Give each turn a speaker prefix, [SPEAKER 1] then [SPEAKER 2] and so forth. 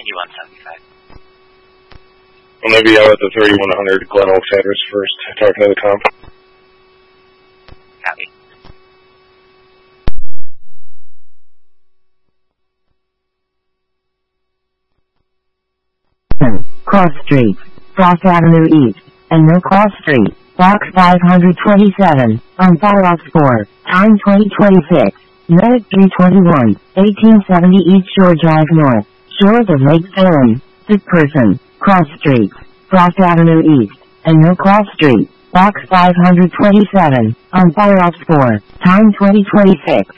[SPEAKER 1] 9175.
[SPEAKER 2] Well, maybe out at the 3100 Glen Oaks address first, talking to the comp.
[SPEAKER 1] Copy.
[SPEAKER 3] Cross Street, Cross Avenue East, and No Cross Street, Box 527, on Firefox 4, time 2026, minute 321, 1870 East Shore Drive North, shores of Lake Salem, sick person, Cross Street, Cross Avenue East, and No Cross Street, Box 527, on Firefox 4, time 2026.